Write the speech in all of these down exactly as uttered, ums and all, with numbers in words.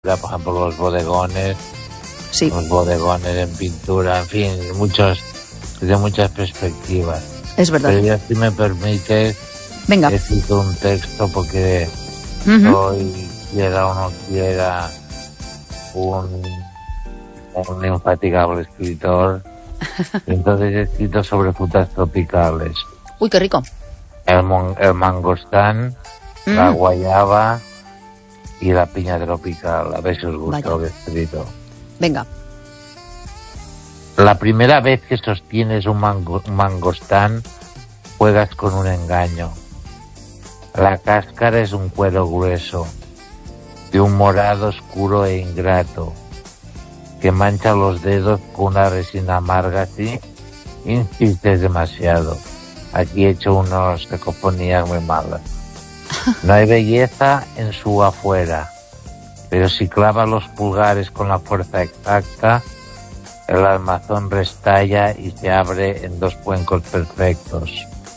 por ejemplo, los bodegones, sí. los bodegones en pintura, en fin, muchos, de muchas perspectivas. Es verdad. Pero ya, si me permites, venga, he escrito un texto porque uh-huh. soy, quiera o no quiera, un, un infatigable escritor. Entonces he escrito sobre frutas tropicales. Uy, qué rico. El, mon, el mangostán, mm. la guayaba y la piña tropical. A ver si os gusta Vaya. Lo que he escrito. Venga. La primera vez que sostienes un, mango, un mangostán, juegas con un engaño. La cáscara es un cuero grueso, de un morado oscuro e ingrato, que mancha los dedos con una resina amarga. Si insistes demasiado. Aquí he hecho unas cacofonías muy malas. No hay belleza en su afuera, pero si clava los pulgares con la fuerza exacta, el armazón restalla y se abre en dos cuencos perfectos.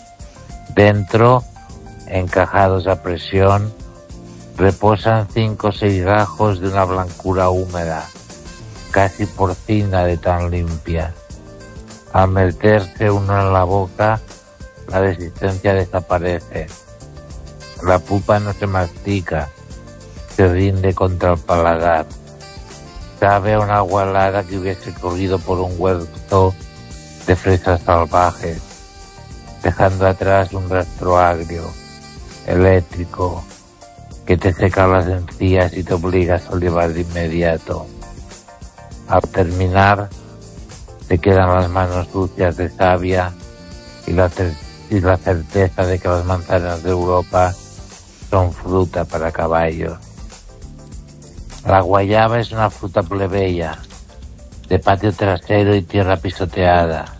Dentro, encajados a presión, reposan cinco o seis gajos de una blancura húmeda, casi porcina de tan limpia. Al meterse uno en la boca, la resistencia desaparece. La pupa no se mastica, se rinde contra el paladar. Sabe a una agua helada que hubiese corrido por un huerto de fresas salvajes, dejando atrás un rastro agrio, eléctrico, que te seca las encías y te obliga a salivar de inmediato. Al terminar, te quedan las manos sucias de savia y la, ter- y la certeza de que las manzanas de Europa son fruta para caballos. La guayaba es una fruta plebeya, de patio trasero y tierra pisoteada.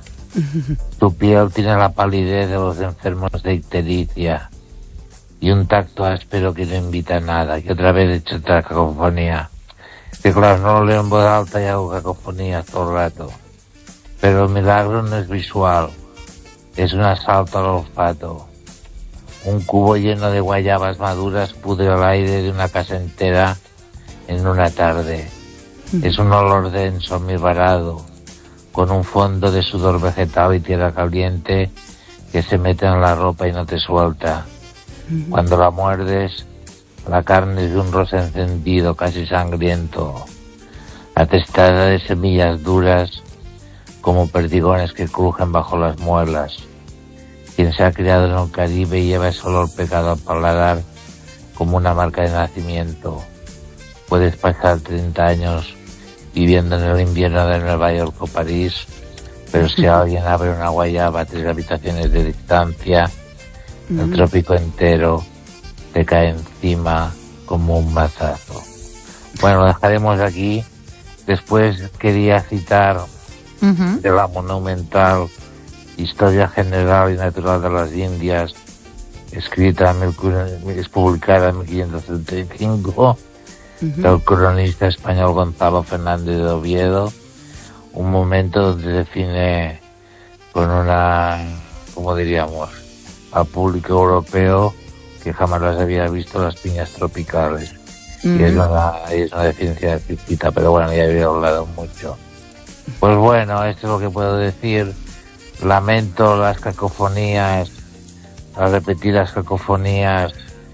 Su piel tiene la palidez de los enfermos de ictericia y un tacto áspero que no invita a nada. Y otra vez he hecho otra cacofonía. Que claro, no lo leo en voz alta y hago cacofonías todo el rato. Pero el milagro no es visual, es un asalto al olfato. Un cubo lleno de guayabas maduras pudre el aire de una casa entera en una tarde. Es un olor denso, mirbarado, con un fondo de sudor vegetal y tierra caliente que se mete en la ropa y no te suelta. Cuando la muerdes, la carne es de un rosa encendido, casi sangriento, atestada de semillas duras como perdigones que crujen bajo las muelas. Quien se ha criado en el Caribe lleva ese olor pegado al paladar como una marca de nacimiento. Puedes pasar treinta años viviendo en el invierno de Nueva York o París, pero si alguien abre una guayaba a tres habitaciones de distancia, uh-huh. el trópico entero te cae encima como un mazazo. Bueno, lo dejaremos aquí. Después quería citar uh-huh. de la monumental Historia General y Natural de las Indias, escrita, es publicada en mil quinientos setenta y cinco, uh-huh. del cronista español Gonzalo Fernández de Oviedo, un momento donde define con una, como diríamos, al público europeo que jamás las había visto las piñas tropicales. Uh-huh. Y es una, es una definición explícita, pero bueno, ya había hablado mucho. Pues bueno, esto es lo que puedo decir. Lamento las cacofonías, las repetidas cacofonías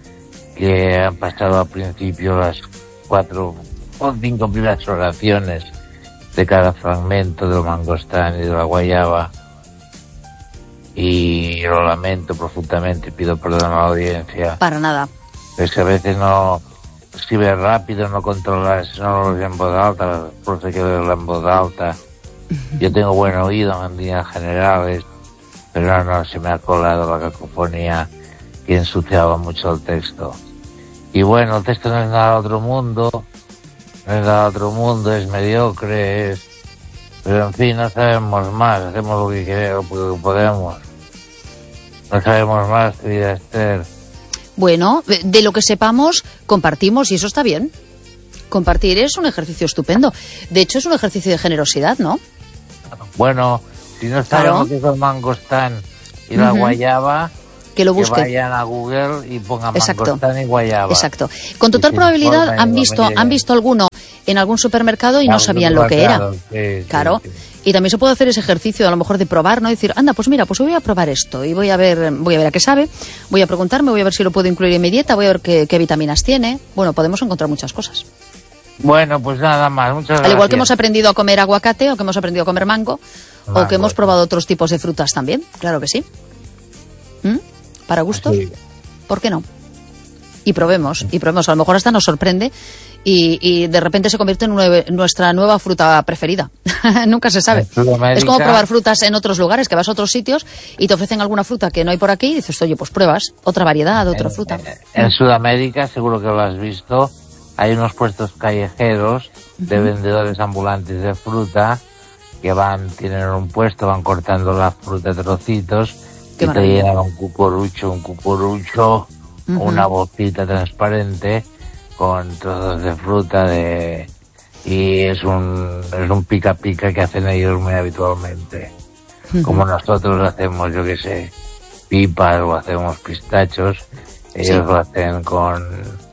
que han pasado al principio, las cuatro o cinco primeras oraciones de cada fragmento del mangostán y de la guayaba. Y lo lamento profundamente, pido perdón a la audiencia. Para nada. Es que a veces no escribes rápido, no controlas, no lo lees en voz alta, por eso hay que leerlo en voz alta. Yo tengo buen oído en líneas generales, pero no, no, se me ha colado la cacofonía que ensuciaba mucho el texto. Y bueno, el texto no es nada otro mundo, no es nada otro mundo, es mediocre, es... pero en fin, no sabemos más, hacemos lo que queremos, lo que podemos. No sabemos más, querida Esther. Bueno, de lo que sepamos, compartimos y eso está bien. Compartir es un ejercicio estupendo. De hecho, es un ejercicio de generosidad, ¿no? Bueno, si no sabemos claro. qué es el mangostán y uh-huh. la guayaba, que lo busque. Que vayan a Google y pongan Exacto. mangostán y guayaba. Exacto. Con total probabilidad han visto, han visto alguno en algún supermercado y no sabían lo que era. Sí, Claro. sí, sí. Y también se puede hacer ese ejercicio, a lo mejor de probar, ¿no? Decir, anda, pues mira, pues voy a probar esto y voy a ver, voy a ver a qué sabe, voy a preguntarme, voy a ver si lo puedo incluir en mi dieta, voy a ver qué, qué vitaminas tiene. Bueno, podemos encontrar muchas cosas. Bueno, pues nada más, muchas gracias. Al igual que hemos aprendido a comer aguacate o que hemos aprendido a comer mango, mango o que hemos probado otros tipos de frutas también, claro que sí. ¿Mm? ¿Para gustos? Sí. ¿Por qué no? Y probemos, y probemos. A lo mejor hasta nos sorprende y, y de repente se convierte en nueve, nuestra nueva fruta preferida. Nunca se sabe. Es como probar frutas en otros lugares, que vas a otros sitios y te ofrecen alguna fruta que no hay por aquí y dices, oye, pues pruebas otra variedad, otra en, fruta. En, en Sudamérica, seguro que lo has visto, hay unos puestos callejeros de uh-huh. vendedores ambulantes de fruta que van, tienen un puesto, van cortando la fruta a trocitos. Qué y maravilla. Te llenan un cucurucho, un cucurucho, uh-huh. una bolsita transparente con trozos de fruta de y es un es un pica pica que hacen ellos muy habitualmente. Uh-huh. Como nosotros hacemos, yo qué sé, pipas o hacemos pistachos, ellos sí. lo hacen con...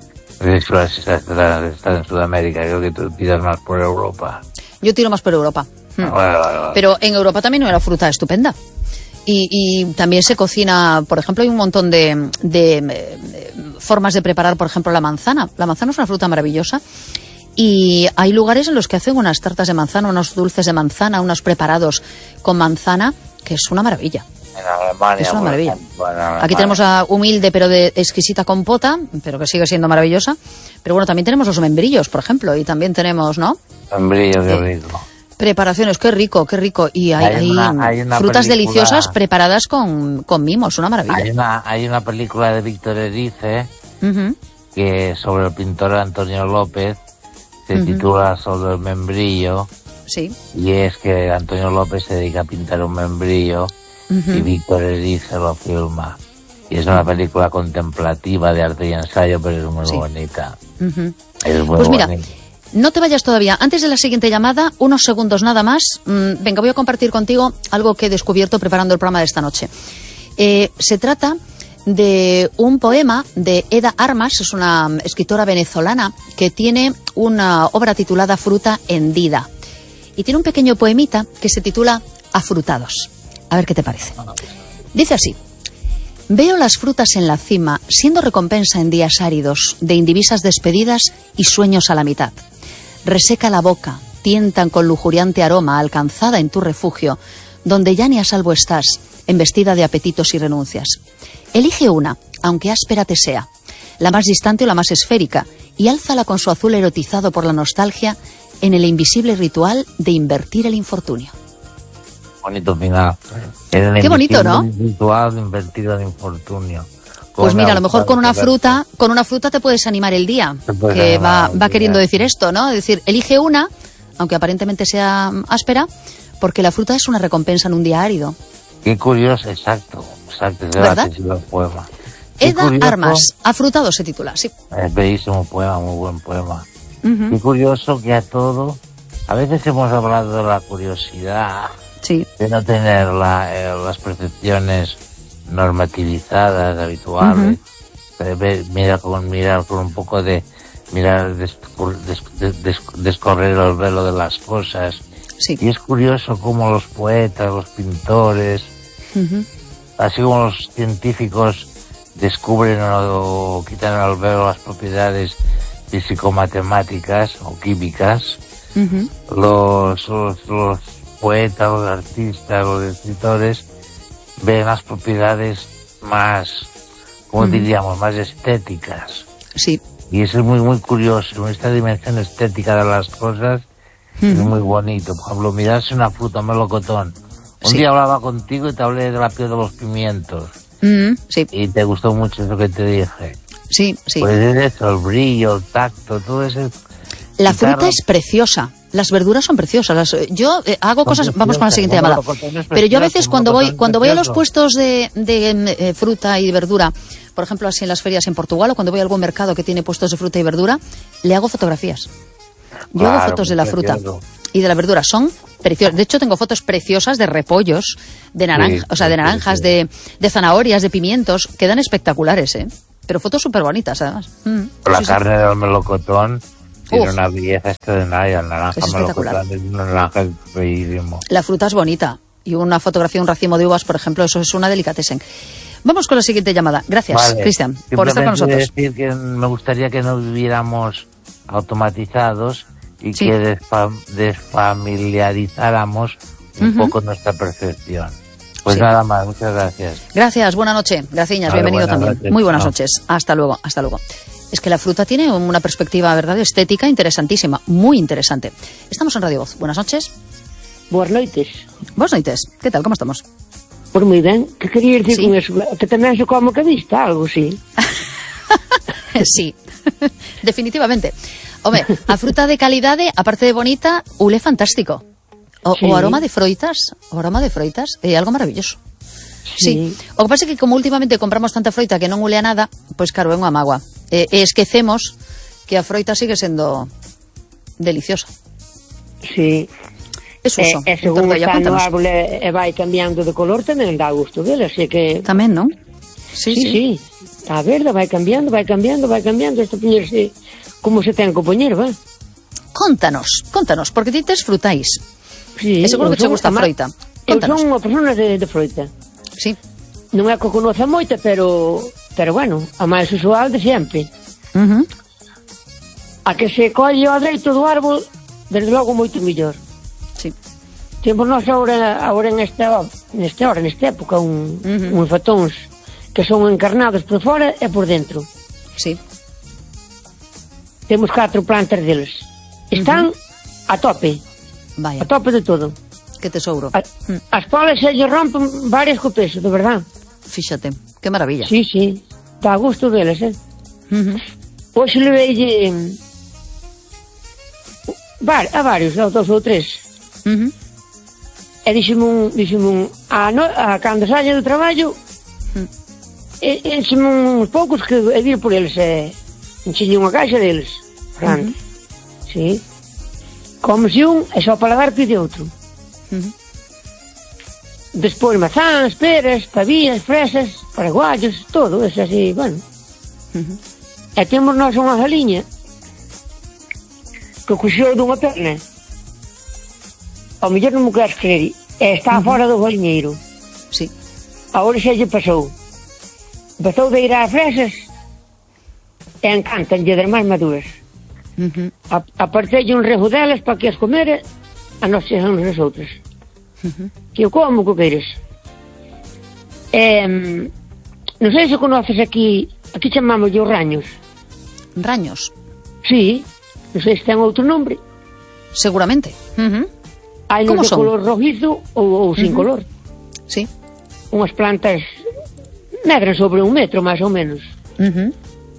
Está en Sudamérica, creo que tú tiras más por Europa. Yo tiro más por Europa. Hmm. Ah, vale, vale, vale. Pero en Europa también hay una fruta estupenda. Y, y también se cocina, por ejemplo, hay un montón de, de, de formas de preparar, por ejemplo, la manzana. La manzana es una fruta maravillosa. Y hay lugares en los que hacen unas tartas de manzana, unos dulces de manzana, unos preparados con manzana, que es una maravilla. En Alemania, es una maravilla. Ejemplo, en Alemania. Aquí tenemos a humilde pero de exquisita compota, pero que sigue siendo maravillosa. Pero bueno, también tenemos los membrillos, por ejemplo, y también tenemos, ¿no? Membrillo, qué rico. Preparaciones, qué rico, qué rico. Y hay, hay, una, hay una frutas película, deliciosas preparadas con, con mimos, una maravilla. Hay una, hay una película de Víctor Erice, uh-huh. que sobre el pintor Antonio López, se uh-huh. titula Sobre el membrillo. Sí. Y es que Antonio López se dedica a pintar un membrillo. Uh-huh. Y Víctor Erice lo filma. Y es una película contemplativa de arte y ensayo, pero es muy sí. bonita. Uh-huh. Es muy pues bonita. Mira, no te vayas todavía. Antes de la siguiente llamada, unos segundos nada más. Mm, venga, voy a compartir contigo algo que he descubierto preparando el programa de esta noche. Eh, se trata de un poema de Eda Armas, es una escritora venezolana que tiene una obra titulada Fruta hendida. Y tiene un pequeño poemita que se titula Afrutados. A ver qué te parece. Dice así: veo las frutas en la cima, siendo recompensa en días áridos, de indivisas despedidas y sueños a la mitad. Reseca la boca, tientan con lujuriante aroma, alcanzada en tu refugio, donde ya ni a salvo estás, embestida de apetitos y renuncias. Elige una, aunque áspera te sea, la más distante o la más esférica, y álzala con su azul erotizado por la nostalgia en el invisible ritual de invertir el infortunio. Bonito final. Qué bonito, ¿no? Ritual invertido en infortunio. Pues mira, a lo mejor con una fruta, con una fruta te puedes animar el día, que va, va queriendo decir esto, ¿no? Es decir, elige una, aunque aparentemente sea áspera, porque la fruta es una recompensa en un día árido. Qué curioso, exacto, exacto, ¿verdad? Es el poema. Eda curioso, Armas, Afrutado se titula, sí. Es bellísimo poema, muy buen poema. Uh-huh. Qué curioso que a todo, a veces hemos hablado de la curiosidad, sí. de no tener la, eh, las percepciones normativizadas, habituales, uh-huh. de ver, mirar con mirar con un poco de mirar descor, des, des, des, descorrer el velo de las cosas. Sí. Y es curioso cómo los poetas, los pintores, uh-huh. así como los científicos descubren o, o quitan al velo las propiedades físico-matemáticas o químicas, uh-huh. los, los, los poetas, los artistas, los escritores ven las propiedades más, como uh-huh. diríamos, más estéticas. Sí. Y eso es muy, muy curioso, esta dimensión estética de las cosas uh-huh. es muy bonito. Por ejemplo, mirarse una fruta, un melocotón. Un sí. día hablaba contigo y te hablé de la piel de los pimientos. Uh-huh. Sí. Y te gustó mucho eso que te dije. Sí, sí. Pues es eso, el brillo, el tacto, todo eso. La fruta es preciosa. Las verduras son preciosas. Las, yo eh, hago son cosas. preciosas. Vamos con la siguiente Bueno, llamada. Pero yo a veces cuando voy cuando voy a los puestos de, de eh, fruta y verdura, por ejemplo, así en las ferias en Portugal, o cuando voy a algún mercado que tiene puestos de fruta y verdura, le hago fotografías. Yo claro, hago fotos de la fruta y de la verdura. Son preciosos. De hecho, tengo fotos preciosas de repollos, de naranja, Sí, o sea, de sí, naranjas, sí. de, de zanahorias, de pimientos. Quedan espectaculares, ¿eh? Pero fotos súper bonitas, además. Mm, La sí, sí. carne del melocotón tiene Uf. una belleza extraordinaria. El naranja Es espectacular. melocotón es un naranja bellísimo. La fruta es bonita. Y una fotografía, un racimo de uvas, por ejemplo, eso es una delicatessen. Vamos con la siguiente llamada. Gracias, Vale. Cristian, por estar con Simplemente nosotros. decir que me gustaría que no viviéramos automatizados y Sí. que desfa- desfamiliarizáramos un Ujú. poco nuestra percepción. Pues Sí. nada más, muchas gracias. Gracias, buena noche. Graciñas, Vale, bienvenido buenas también. noches. Muy buenas Chao. noches. Hasta luego, hasta luego. Es que la fruta tiene una perspectiva, ¿verdad?, estética interesantísima, muy interesante. Estamos en Radio Voz. Buenas noches. Boas noites. Buenas noches. ¿Qué tal? ¿Cómo estamos? Por moi ben, que quería dicir Sí. con eso? Que tamén se come que vista, algo, sí. Sí, definitivamente. Home, a fruta de calidade, aparte de bonita, ule fantástico. O, Sí. o aroma de froitas, o aroma de froitas, é algo maravilloso. Sí. Sí. O que pasa é que como últimamente compramos tanta froita que non ule a nada, pois claro, é unha mágoa. E, e esquecemos que a froita sigue sendo deliciosa. Sí. Es uso. E, e según Tortolla, está no cuéntanos. árbol e, e vai cambiando de color, tamén dá gusto dele, así que... Tamén, non? Sí, sí, sí. Está verde, vai cambiando, vai cambiando, vai cambiando, isto poñerse como se ten que poñer, va. Contanos, contanos, porque ti tes frutais. Sí, E seguro eu que che son- gusta a ama- froita. Eu Contanos. son unha persona de, de froita. Sí. Non é que conoza moita, pero pero bueno, a máis usual de sempre. Uh-huh. A que se colle ao dereito do árbol, desde logo moito mellor. Sí. Temos nós agora, agora nesta, nesta hora, nesta época, un, Ujú. uns fatóns que son encarnados por fora e por dentro. Sí. Temos catro plantas deles. Están a tope, Vaya, a tope de todo. que tesouro. A, as polas se lle rompen varias co peso, de verdad. Fíxate, que maravilla. Sí, sí, dá gusto deles, eh. Uh-huh. Hoxe levei var, a varios, a dos ou tres. Uh-huh. E dixeme un, dixeme un a, no, a cando saia do traballo, Mm. e, enxeme uns poucos que e vir por eles, e enxeñe unha caixa deles, grande. Sí. Comese un e só para dar pide outro. Uh-huh. Despois mazáns, peras, pavías, fresas, paraguayos, todo, eso así, bueno. Uh-huh. E temos nós unha galiña que coxeu dunha perna. Ao mellor non me queres creer, e está fora do galiñeiro. Sí. Agora xa lle pasou. Empezou de ir ás fresas e encantanlle das máis maduras. Uh-huh. A- Apartelle un rejo delas para que as comere, a nós xeramos as outras. Uh-huh. Que eu como que queires. Eh, non sei se conoces aquí, aquí chamamos os raños. Raños, Sí, non sei se ten outro nombre. seguramente. Uh-huh. Hai Como uns de son? color rojizo ou, ou sin Ujú. color. Sí. Unhas plantas medran sobre un metro, máis ou menos. Uh-huh.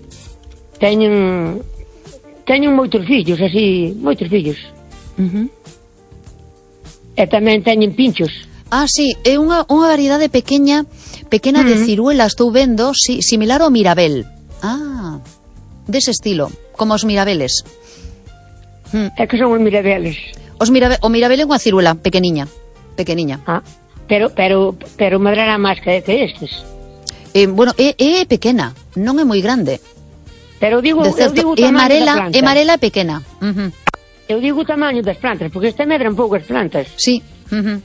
Teñen teñen moitos fillos, así, moitos fillos. Uh-huh. E tamén teñen pinchos. Ah, sí, é unha, unha variedade pequeña, pequena de Mm. ciruela, estou vendo, sí, similar ao mirabel. Ah, dese estilo, como os mirabeles. Mm. É que son os mirabeles. Os mirabe, o mirabel é unha ciruela pequeniña, pequeniña. Ah, pero pero pero madrará máis que, que estes. Eh, bueno, é, é pequena, non é moi grande. Pero digo, De eu certo, digo o é tamaño da amarela, planta. é amarela e pequena. Uh-huh. Eu digo o tamaño das plantas, porque este medran poucas plantas. Sí. Uh-huh.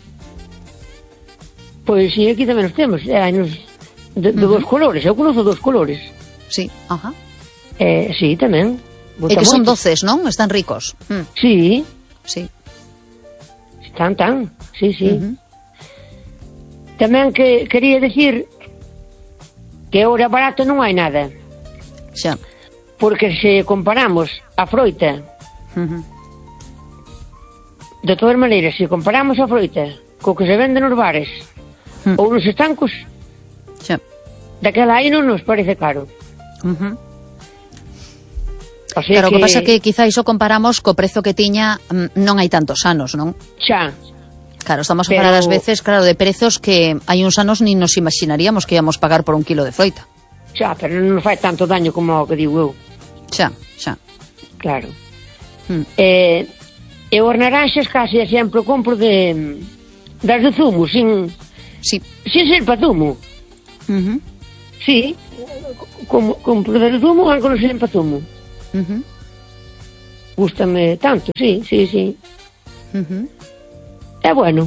Pois si, aquí tamén os temos. E hai nos de, de Ujú. dos colores, eu conozo dos colores. Sí, ajá. Eh, sí, tamén. É que son moito. doces, non? Están ricos. Mm, Sí, sí. están tan, sí, sí. Uh-huh. Tamén que quería decir que ahora barato non hai nada, Xa. porque se comparamos a froita, Uh-huh. de todas maneiras, se comparamos a froita co que se vende nos bares Mm. ou nos estancos, Xa. daquela aí non nos parece caro. Uh-huh. O sea Claro, o que pasa que quizá iso comparamos co prezo que tiña mm, non hai tantos anos, non? xa, Claro, estamos a Pero- falar ás veces, claro, de prezos que hai uns anos ni nos imaginaríamos que íamos pagar por un kilo de froita. xa, pero non nos fai tanto daño como o que digo eu, Xa, xa. claro. Mm. Eh, Eu as naranxas casi sempre compro de das de zumo, sin Sí. sin ser para zumo. Uh-huh. Sí, como compro das de zumo, aunque non sen para zumo. Uh-huh. Gústame tanto, sí, sí, sí. Uh-huh. É bueno.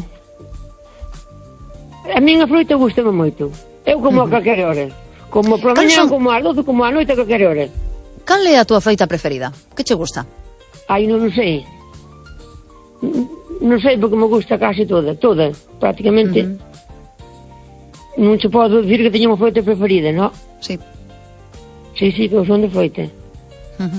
A min a fruta gústame moito. Eu como uh-huh. a calquer hora. Como por mañá, son... como a doce, como a noite, a calquer hora. Cal é a túa froita preferida? Que che gusta? Ai, non, non sei. Non sei porque me gusta casi toda, toda, prácticamente. Uh-huh. Non se podo dicir que teña unha froita preferida, non? Sí. Sí, sí, que son de froita. Uh-huh.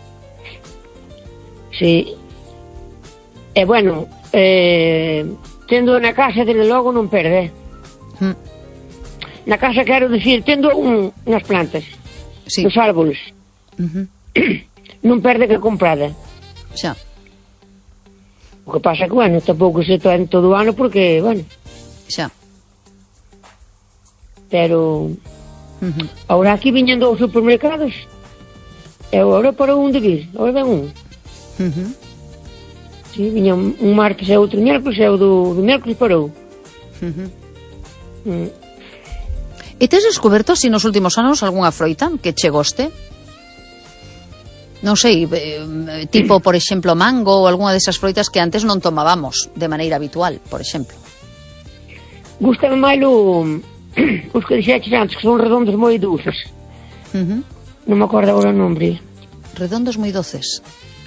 Sí. E bueno, eh, tendo na casa, desde logo, non perde. Uh-huh. Na casa, quero dicir, tendo un, nas plantas, sí. nos árboles. Uh-huh. Non perde que comprada. Xa. O que pasa que, bueno, tampouco se toen todo o ano porque, bueno... Xa. Pero... Uh-huh. Ahora aquí viñendo aos supermercados, e agora para un de vir, agora ven un. Uh-huh. Sí, viña un, un martes e outro miércoles, e o do, do miércoles parou. Uh-huh. Mm. E tes descoberto, si nos últimos anos, algunha froita que che goste? Non sei, eh, tipo, por exemplo, mango ou algunha desas froitas que antes non tomábamos de maneira habitual, por exemplo. Gústame máis o, os que dixeches antes, que son redondos moi dulces. Uh-huh. Non me acordo agora o nombre. Redondos moi doces.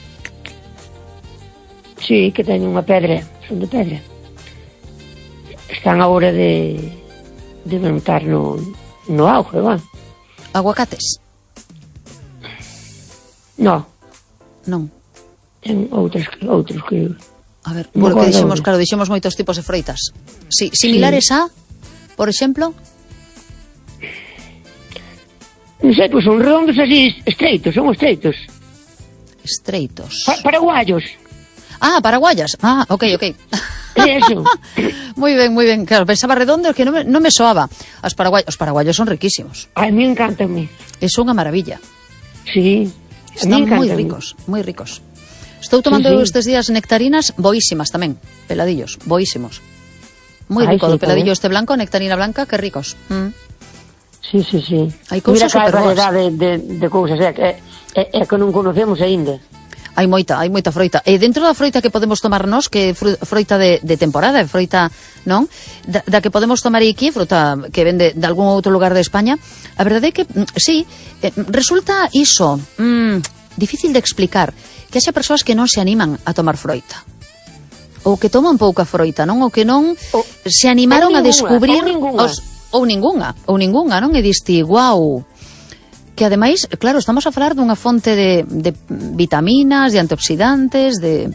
Sí, que teñen unha pedra, son de pedra. Están a hora de de montar no, no auge, va. Aguacates? No. Non. Ten outros, outros que... A ver, no porque dixemos, claro, dixemos moitos tipos de froitas. Sí, similares sí. a, por exemplo? Non sei, pois son redondos así, estreitos, son estreitos. Estreitos. Pa paraguayos. Ah, paraguayas. Ah, ok, ok. Eso. Moi ben, moi ben. Claro, pensaba redondo que non me, non me soaba. Os paraguayos, os paraguayos son riquísimos. A mí encantame. É unha maravilla. Sí. Están moi ricos, moi ricos. Estou tomando sí, sí. estes días nectarinas boísimas tamén, peladillos, boísimos. Moi rico, Ay, sí, do peladillo este blanco, nectarina blanca, que ricos. Mm. Sí, sí, sí. Hai cousas super boas. Mira que de, de, de cousas, é, é, é que non conocemos aínda. Hai moita, hai moita froita. E dentro da froita que podemos tomar nós, que é froita de, de temporada, froita, non? Da, da que podemos tomar aquí, fruta que vende de algún outro lugar de España, a verdade é que, sí, eh, resulta iso, mm, difícil de explicar, que haxa persoas que non se animan a tomar froita. Ou que toman pouca froita, non? Ou que non o, se animaron ninguna, a descubrir... Ou ninguna. Os, ou ninguna, ou ninguna, non? E diste, guau... Que ademais, claro, estamos a falar dunha fonte de, de vitaminas, de antioxidantes, de,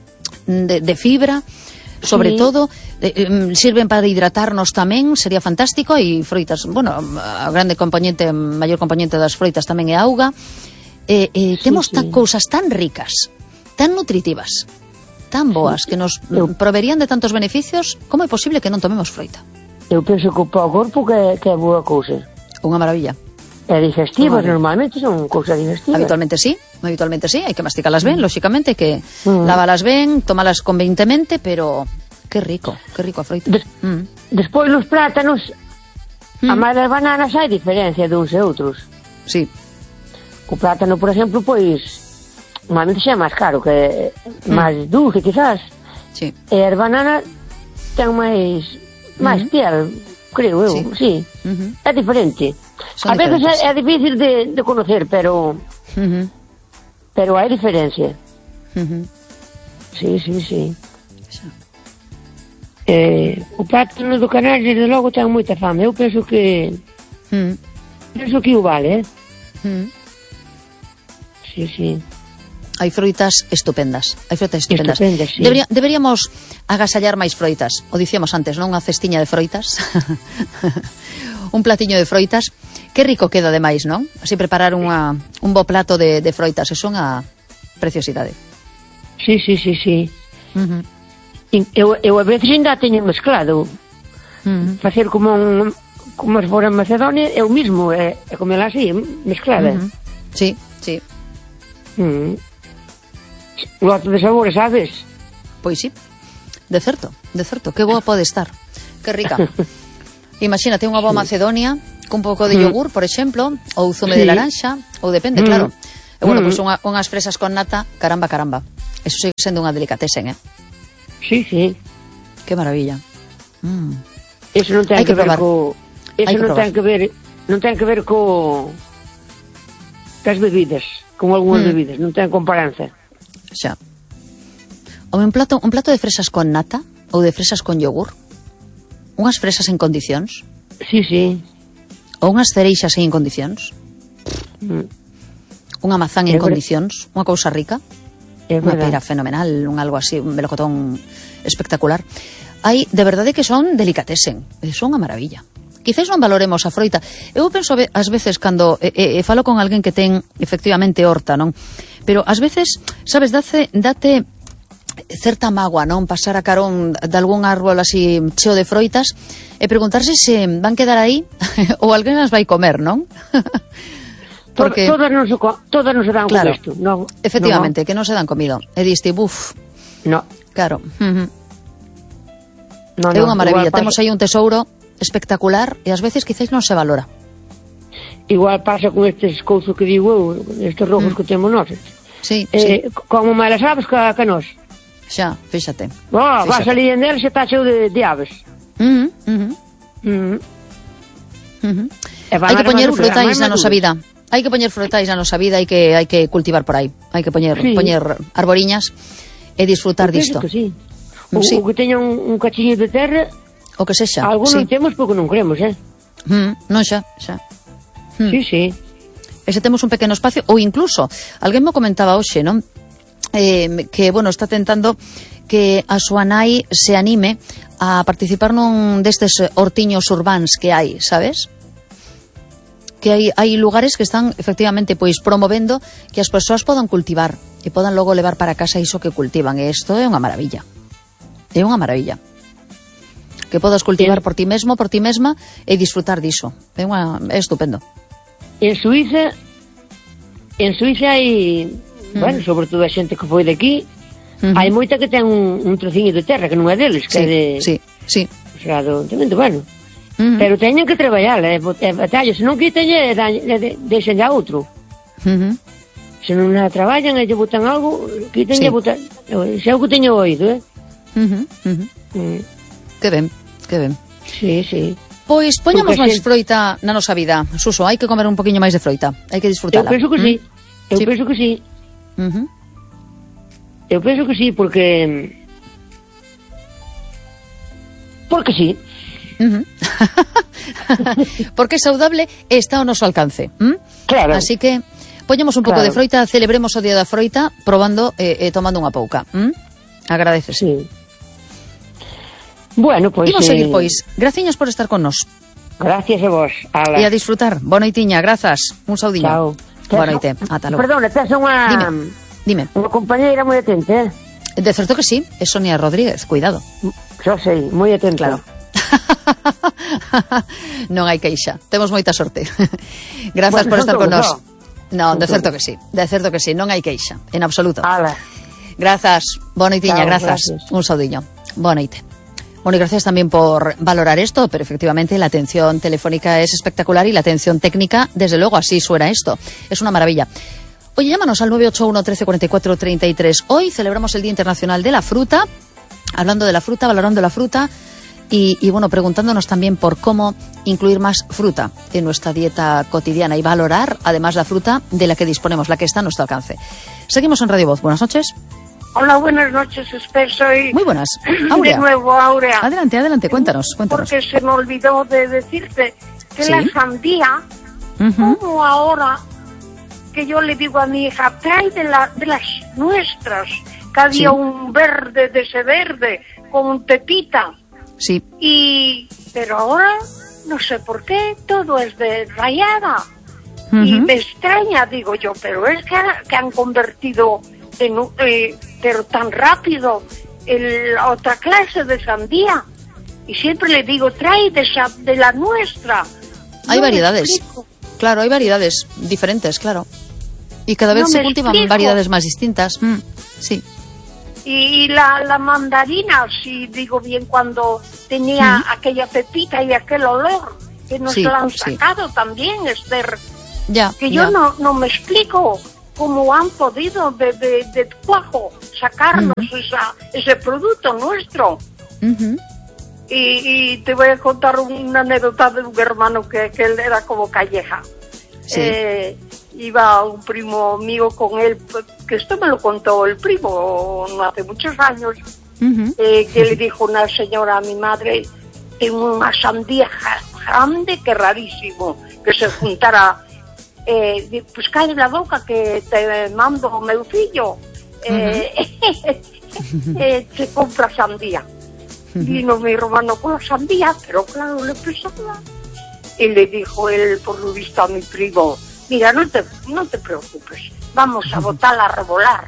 de, de fibra, sobre sí. todo, eh, sirven para hidratarnos tamén, sería fantástico, e froitas, bueno, a grande componente, maior componente das froitas tamén é auga, e eh, eh, temos sí, sí. cousas tan ricas, tan nutritivas, tan boas, que nos eu, proverían de tantos beneficios, como é posible que non tomemos froita? Eu penso que para o corpo que, que é boa cousa. Unha maravilla. É digestivas, normalmente son cousas digestivas. Habitualmente sí, habitualmente sí, hai que masticalas ben, mm. lóxicamente, que mm. lávalas ben, tomalas convenientemente, pero que rico, que rico a froita. Des, mm. Despois nos plátanos, mm. a máis das bananas hai diferencia de uns e outros. Sí. O plátano, por exemplo, pois, normalmente xa é máis caro, que é mm. máis dulce, quizás. Sí. E as bananas ten máis, máis mm. piel, creo eu, sí. sí. Uh-huh. É diferente. Son a veces é, é difícil de, de conocer, pero uh-huh. pero hai diferencia. Uh-huh. Sí, sí, sí. sí. Eh, o plátano do Canarias, desde logo, ten moita fama. Eu penso que uh-huh. penso que o vale, eh? Uh-huh. Sí, sí. Hai froitas estupendas, hai froitas estupendas. Estupendas, sí. Debería, deberíamos agasallar máis froitas. O dicíamos antes, non? Unha cestiña de froitas. Un platiño de froitas. Que rico queda ademais, non? Así preparar unha, un bo plato de, de froitas. É unha preciosidade. Sí, sí, sí, sí. Uh-huh. Eu, eu a veces ainda teño mezclado. Uh-huh. Facer como un, como se fora en Macedonia, eu mismo, é, é comela así, mezclada. Uh-huh. Sí, sí. Uh-huh. lote de sabores, sabes? Pois sí, de certo, de certo, que boa pode estar, que rica. Imagínate unha boa macedonia cun pouco de yogur, por exemplo, ou zume sí. de laranxa, ou depende, mm. claro. E bueno, mm. pois pues unha, unhas fresas con nata, caramba, caramba. Eso sigue sendo unha delicatesen, eh? Sí, sí. Que maravilla. Mm. Eso non ten que, que ver co... Eso que non ten que ver... Non ten que ver co... cas bebidas, con algunhas mm. bebidas, non ten comparanza. Xa. Ou un plato, un plato de fresas con nata, ou de fresas con yogur. Unhas fresas en condicións. Sí, sí. Ou unhas cereixas en condicións. Mm. Unha mazán en condicións, unha cousa rica. Unha pera fenomenal, un algo así, un melocotón espectacular. Hai, de verdade que son delicatesen, son unha maravilla. Quizás non valoremos a froita. Eu penso ás veces cando e, e, e falo con alguén que ten efectivamente horta, non? Pero ás veces, sabes, date, date certa mágoa, non? Pasar a carón de algún árbol así cheo de froitas e preguntarse se van quedar aí ou alguén as vai comer, non? Porque todas non se, todas non se dan claro, con isto. No, efectivamente, no. que non se dan comido. E diste, buf. No. Claro. Uh-huh. No, é unha no, maravilla. Temos aí un tesouro espectacular e ás veces quizás non se valora. Igual pasa con estes cousas que digo eu, estes rojos mm. que temos nós. Sí, eh, sí. Como malas aves que, que nós. Xa, fíxate. Oh, fíxate. Vas ali en el, se está cheo de, de aves. Uh-huh, uh-huh. Uh-huh. Uh-huh. Hai que poñer frutais na nosa vida. Hai que poñer frutais na nosa vida, hai que hai que cultivar por aí. Hai que poñer sí. poñer arboriñas e disfrutar disto. Que sí. O, sí. o que teña un, un cachiño de terra, o que sexa. Algo sí. non temos porque non queremos, eh? Mm, non xa, xa. Mm. Sí, sí. E se temos un pequeno espacio, ou incluso, alguén me comentaba hoxe, non? Eh, que, bueno, está tentando que a súa nai se anime a participar nun destes hortiños urbáns que hai, sabes? Que hai, hai lugares que están efectivamente pois promovendo que as persoas podan cultivar e podan logo levar para casa iso que cultivan, e isto é unha maravilla. É unha maravilla. Que podas cultivar por ti mesmo, por ti mesma e disfrutar diso. É, unha, é estupendo. En Suiza en Suiza hai, mm. bueno, sobre todo a xente que foi de aquí, mm-hmm. hai moita que ten un, un trociño de terra que non é deles, que sí, é de... Sí, sí. O sea, do, bueno. Mm-hmm. Pero teñen que traballar, é, é batalla, se non quiten, deixen ya outro. Mm-hmm. Se non a traballan e lle botan algo, quiten sí. e botan... Se é o que teño oído, eh? Uh-huh, uh-huh. Mm. Que ben, que ben. Sí, sí. Pois poñamos máis froita na nosa vida, Suso, hai que comer un poquinho máis de froita, hai que disfrutala. Eu penso que ¿Mm? sí, eu sí. penso que sí. Uh-huh. Eu penso que sí, porque... Porque sí. Uh-huh. Porque é saudable e está ao noso alcance. ¿Mm? Claro. Así que poñemos un pouco claro. de froita, celebremos o Día da Froita probando e eh, eh, tomando unha pouca. ¿Mm? Agradeces. Sí. Bueno, pois... Imos seguir, pois. Graciñas por estar con nos. Gracias a vos. Ala. E a disfrutar. Boa noitiña, grazas. Un saudiño. Chao. Boa noite. Ata logo. Perdón, tes unha... Dime. Dime. Unha compañeira moi atenta, eh? De certo que sí. É Sonia Rodríguez, cuidado. Xo sei, moi atenta. Claro. Non hai queixa. Temos moita sorte. Grazas bueno, por estar con nos. Non, de certo que sí. De certo que sí. Non hai queixa. En absoluto. Ala. Grazas. Boa noitiña, grazas. Gracias. Un saudiño. Boa noite. Bueno, y gracias también por valorar esto, pero efectivamente la atención telefónica es espectacular y la atención técnica, desde luego, así suena esto. Es una maravilla. Oye, llámanos al nueve ocho uno, trece, cuarenta y cuatro, treinta y tres. Hoy celebramos el Día Internacional de la Fruta, hablando de la fruta, valorando la fruta y, y bueno, preguntándonos también por cómo incluir más fruta en nuestra dieta cotidiana y valorar, además, la fruta de la que disponemos, la que está a nuestro alcance. Seguimos en Radio Voz. Buenas noches. Hola, buenas noches, Esper, soy... Muy buenas, Aurea. De nuevo, Aurea. Adelante, adelante, cuéntanos, cuéntanos. Porque se me olvidó de decirte que ¿Sí? la sandía, uh-huh. como ahora, que yo le digo a mi hija, trae de, la, de las nuestras, que había ¿Sí? un verde de ese verde, con pepita. Sí. Y, pero ahora, no sé por qué, todo es de rayada. Uh-huh. Y me extraña, digo yo, pero es que, que han convertido... En, eh, pero tan rápido el, otra clase de sandía y siempre le digo trae de, esa, de la nuestra. Hay no variedades, claro, hay variedades diferentes, claro, y cada vez no se cultivan explico. variedades más distintas. Mm, Sí. Y la, la mandarina, si digo bien, cuando tenía mm. aquella pepita y aquel olor, que nos sí, la han sacado sí. también, Esther. Ya, que ya. yo no, no me explico cómo han podido de, de, de cuajo sacarnos uh-huh. esa, ese producto nuestro. Uh-huh. y, y te voy a contar una anécdota de un hermano que, que él era como Calleja. Sí. Eh, iba un primo mío con él, que esto me lo contó el primo no hace muchos años, uh-huh. eh, que le dijo una señora a mi madre, tengo una sandía grande que rarísimo, que se juntara, eh, pues cae en la boca que te mando meu fillo, eh, uh-huh. eh, se compra sandía. Uh-huh. Vino mi hermano con la sandía, pero claro, le pesaba. Y le dijo él, por lo visto, a mi primo, mira, no te, no te preocupes, vamos a botarla a revolar,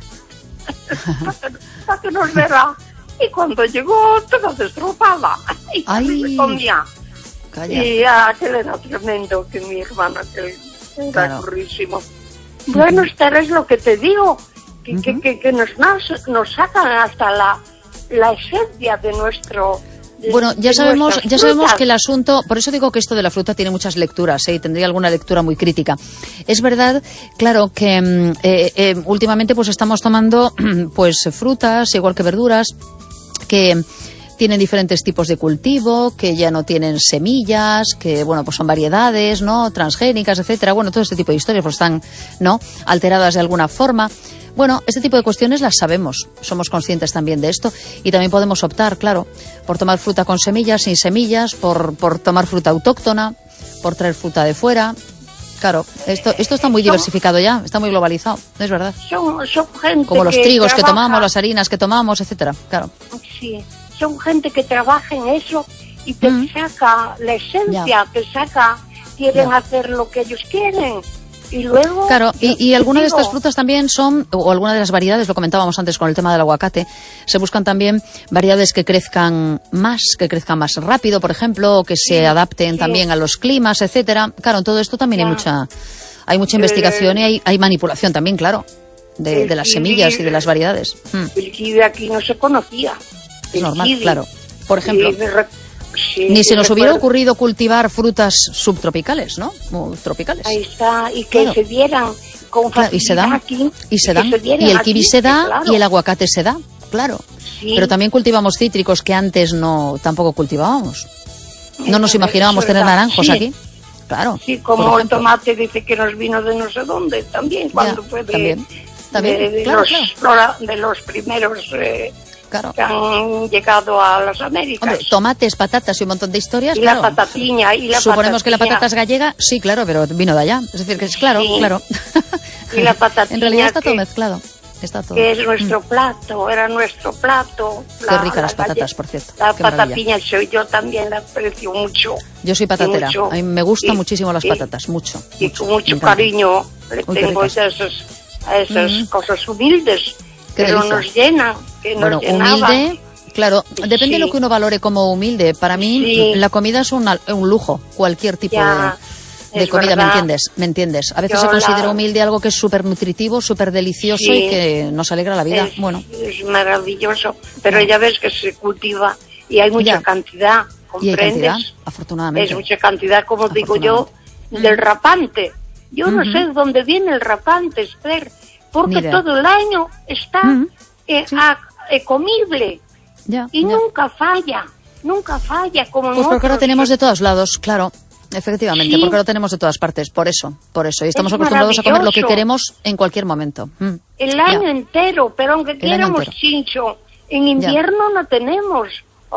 para que nos verá. Y cuando llegó, toda destrozada, y se comía. Calla. Y aquel era tremendo, que mi hermana, que era claro. Currísimo. Uh-huh. Bueno, Esther, es lo que te digo, que, uh-huh. que, que, que nos, nos sacan hasta la, la esencia de nuestro... De, bueno, ya sabemos, ya sabemos que el asunto, por eso digo que esto de la fruta tiene muchas lecturas, ¿eh? Y tendría alguna lectura muy crítica. Es verdad, claro, que eh, eh, últimamente pues estamos tomando pues frutas, igual que verduras, que tienen diferentes tipos de cultivo, que ya no tienen semillas, que bueno, pues son variedades, ¿no? Transgénicas, etcétera. Bueno, todo este tipo de historias pues están, ¿no? Alteradas de alguna forma. Bueno, este tipo de cuestiones las sabemos, somos conscientes también de esto y también podemos optar, claro, por tomar fruta con semillas, sin semillas, por, por tomar fruta autóctona, por traer fruta de fuera. Claro, esto esto está muy diversificado ya, está muy globalizado, es verdad. Son, son gente como los que trigos trabaja, que tomamos, las harinas que tomamos, etcétera, claro. Sí, son gente que trabaja en eso y te mm. saca la esencia, ya. te saca, quieren ya. hacer lo que ellos quieren. Y luego... Claro, y, y algunas de estas frutas también son, o algunas de las variedades, lo comentábamos antes con el tema del aguacate, se buscan también variedades que crezcan más, que crezcan más rápido, por ejemplo, o que se sí, adapten sí. también a los climas, etcétera. Claro, en todo esto también ya. hay mucha hay mucha investigación eh, y hay, hay manipulación también, claro, de, de las semillas y de las variedades. Hmm. El kiwi aquí no se conocía. Es normal, kiwi. Claro. Por ejemplo... Sí, ni se nos hubiera recuerdo. ocurrido cultivar frutas subtropicales, ¿no? O tropicales. Ahí está, y que claro. se dieran con facilidad claro, y se dan, aquí. Y se dan. Y, y el kiwi se da, claro. y el aguacate se da, claro. Sí. Pero también cultivamos cítricos que antes no tampoco cultivábamos. No nos imaginábamos tener naranjos sí. aquí. Claro. Sí, como el tomate dice que nos vino de no sé dónde, también, cuando ya, fue de, también. También. de, de, claro, los, claro. de los primeros... Eh, Claro. que han llegado a las Américas. Hombre, tomates, patatas y un montón de historias. Y claro. la patatiña. Y la Suponemos patatiña. que la patata es gallega, sí, claro, pero vino de allá. Es decir, que es claro, sí. claro. Y la patatiña. En realidad está que, todo mezclado. Está todo. Que es nuestro mm. plato, era nuestro plato. La, Qué ricas las patatas, por cierto. La Qué patatiña soy yo también, la aprecio mucho. Yo soy patatera. Mucho. A mí me gustan y, muchísimo las y, patatas, mucho. Y mucho. con mucho cariño le Uy, tengo a esas, a esas mm. cosas humildes. Qué pero delicia. nos llenan, que nos bueno, llenaban. Humilde. Claro, depende sí. de lo que uno valore como humilde. Para mí, sí. la comida es una, un lujo, cualquier tipo ya, de, de comida, verdad. ¿me entiendes? ¿Me entiendes? A veces Yo se considera la... humilde algo que es súper nutritivo, súper delicioso sí. y que nos alegra la vida. Es, bueno. es maravilloso, pero ya. ya ves que se cultiva y hay mucha ya. cantidad, ¿comprendes? Y hay cantidad, afortunadamente. Es mucha cantidad, como digo yo, del rapante. Yo no uh-huh. sé dónde viene el rapante, Esther, porque todo el año está uh-huh. eh, sí. a, eh, comible. Ya, y ya. nunca falla, nunca falla como Pues porque otros. lo tenemos de todos lados, claro, efectivamente, sí. porque lo tenemos de todas partes, por eso, por eso. Y estamos es acostumbrados a comer lo que queremos en cualquier momento. Mm. El año ya. entero, pero aunque El quieramos chincho, en invierno ya. no tenemos,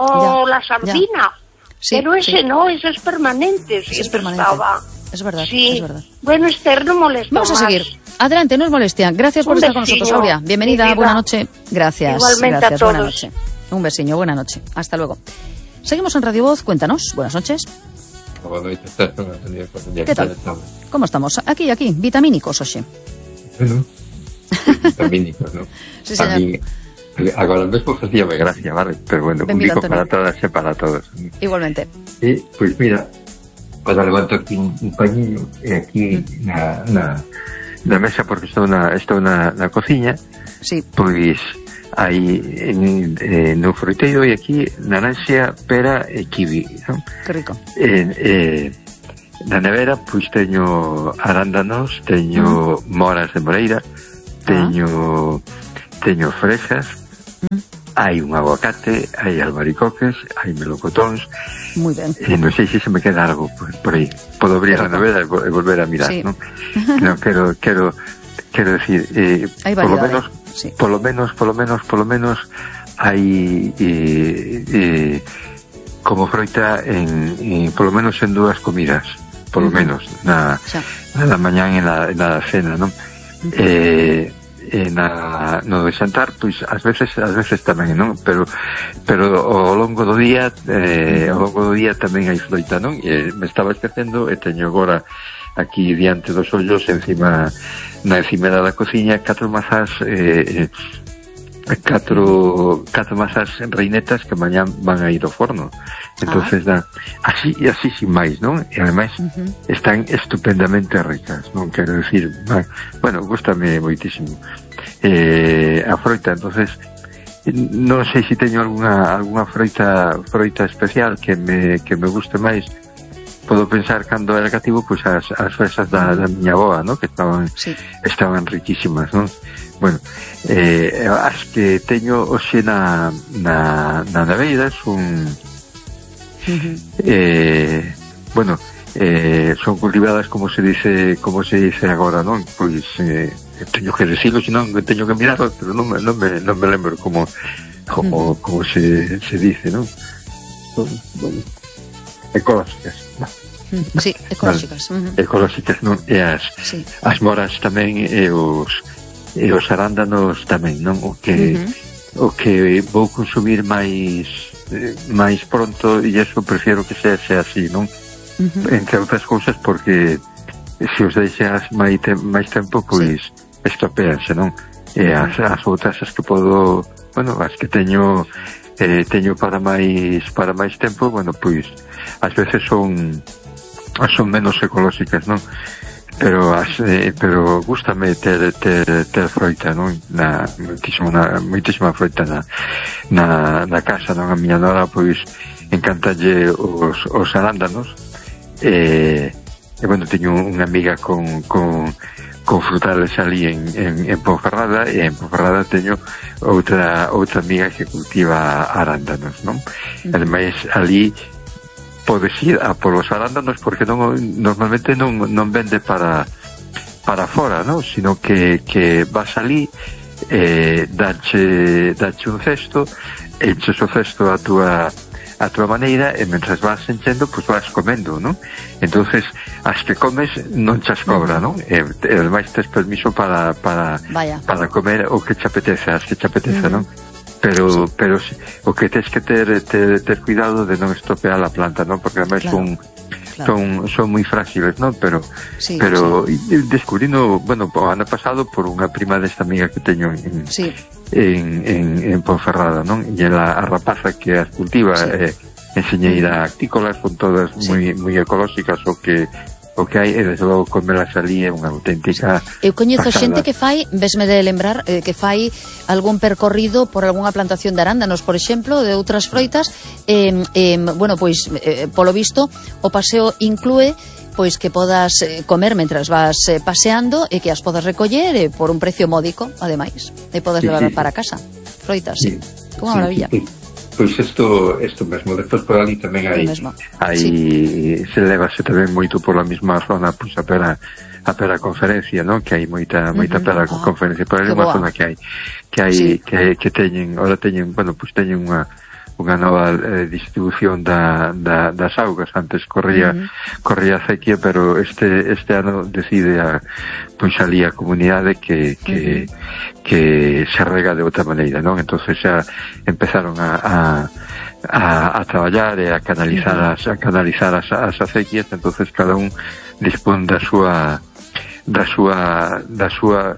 o ya. la sardina, sí, pero ese sí. no, ese es permanente. Sí, es permanente. Estaba. Es verdad, sí. es verdad. Bueno, Esther, no molesta Vamos a más. seguir. Adelante, no es molestia. Gracias por Un estar vecino, con nosotros, Aurea. Bienvenida, buena noche. Gracias. Igualmente gracias, a todos. buena noche. Un besiño, buena noche. Hasta luego. Seguimos en Radio Voz, cuéntanos. Buenas noches. ¿Qué tal? ¿Cómo estamos? Aquí, aquí, vitamínicos, oxe. Bueno, vitamínicos, ¿no? Sí, señor. A mí, agora mesmo facíame gracia, vale? Pero bueno, un bico para todas e para todos. Igualmente. E, pois pues mira, para levanto aquí un, un pañinho, e aquí mm. na, na, na mesa, porque estou na, estou na, na cociña, sí. Pois hai en, eh, no froiteiro e aquí naranxa, pera e kiwi, non? Que rico. Eh, eh, na nevera pois teño arándanos, teño mm. moras de moreira, teño ah. teño fresas, mm. hai un aguacate, hai albaricoques, hai melocotóns. Moi ben. E non sei se se me queda algo por, por aí. Podo abrir a nevera e volver a mirar, sí. non? No, quero quero quero decir, eh, por lo menos sí. por lo menos, por lo menos, por lo menos hai eh, eh, como froita en, en por lo menos en dúas comidas. Por lo uh -huh. menos na, na da mañán e na, na cena, non? Uh -huh. eh, e na, no de xantar, pois ás veces ás veces tamén, non? Pero pero ao longo do día eh, ao longo do día tamén hai froita, non? E me estaba esquecendo e teño agora aquí diante dos ollos encima na encimera da cociña catro mazás eh, catro catro mazás reinetas que mañán van a ir ao forno. Entonces, ah. así e así sin máis, non? E ademais uh -huh. están estupendamente ricas, non? Quero decir, bueno, gústame moitísimo eh, a froita. Entonces, non sei se teño alguna alguna froita froita especial que me que me guste máis. Podo pensar cando era cativo, pois as, as fresas da, da miña avoa, non? Que estaban sí. estaban riquísimas, non? Bueno, eh, as que teño hoxe na na, na neveira son Uh-huh. eh, bueno eh, son cultivadas como se dice como se dice agora, non? Pois eh, teño que decirlo, senón teño que mirarlo, pero non me, non me, non me lembro como como, uh-huh. como se, se dice, non? Son, bueno, ecolóxicas, non? Uh-huh. Sí, ecolóxicas uh-huh. ecolóxicas, non? E as, sí. as moras tamén e os e os arándanos tamén, non? O que uh-huh. o que vou consumir máis máis pronto, e eso prefiero que sea, sea así, non? Uh-huh. Entre outras cousas porque se os deixas máis, te máis tempo, pois sí. estropeanse, non? E as, as outras as que podo, bueno, as que teño eh, teño para máis para máis tempo, bueno, pois ás veces son son menos ecolóxicas, non? Pero as, eh, pero gústame ter, ter, ter froita, non? Na, moitísima, na, moitísima froita na, na, na casa, non? A miña nora, pois, encantalle os, os arándanos e, e bueno, teño unha amiga con, con, con frutales ali en, en, en Ponferrada, e en Ponferrada teño outra, outra amiga que cultiva arándanos, non? Mm. Ademais, ali podes ir a por os arándanos porque non, normalmente non, non vende para para fora, non? Sino que, que vas ali eh, dache, dache un cesto, enches o cesto a túa a túa maneira e mentras vas enchendo, pois vas comendo, non? Entonces, as que comes non chas cobra, non? E, e ademais tes permiso para para, para comer o que te apetece, as que te apetece, uh-huh. non? Pero, sí. pero o que tens que ter, ter, ter cuidado de non estropear a planta, non? Porque ademais claro. son, claro. son, son moi frágiles, non? Pero, sí, pero sí. descubrindo, bueno, o ano pasado por unha prima desta amiga que teño en, sí. en, en, en Ponferrada, non? E ela, a rapaza que as cultiva sí. eh, enseñeira actícolas, son todas sí. moi, moi ecolóxicas, o que o que hai, e desde logo comelas ali é unha auténtica eu coñezo pasada. Xente que fai, vesme de lembrar eh, que fai algún percorrido por algunha plantación de arándanos, por exemplo, de outras froitas eh, eh, bueno, pois eh, polo visto o paseo inclúe pois que podas eh, comer mentras vas eh, paseando e que as podas recoller eh, por un precio módico, ademais e podes sí, levar sí. para casa froitas, sí, sí. unha sí, maravilla sí, sí. Pois isto, isto mesmo, despois por ali tamén hai, hai sí. se levase tamén moito por la mesma zona, pois a pera, a pera conferencia, non? Que hai moita, moita uh -huh. pera oh, conferencia, por ali unha zona que hai, que hai, sí. que, que teñen, ora teñen, bueno, pois teñen unha, unha nova eh, distribución da, da, das augas, antes corría, uh -huh. corría a sequía, pero este, este ano decide a, pois ali a comunidade que, que, uh -huh. que se rega de outra maneira, non? Entonces xa empezaron a, a, a, a traballar e a canalizar uh -huh. as, a canalizar as, as acequias, entonces cada un dispón da súa da súa da súa